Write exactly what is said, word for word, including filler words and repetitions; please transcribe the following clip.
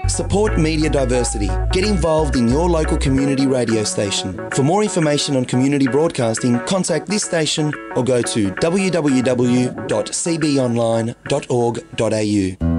Support media diversity. Get involved in your local community radio station. For more information on community broadcasting, contact this station or go to w w w dot c b online dot org dot a u.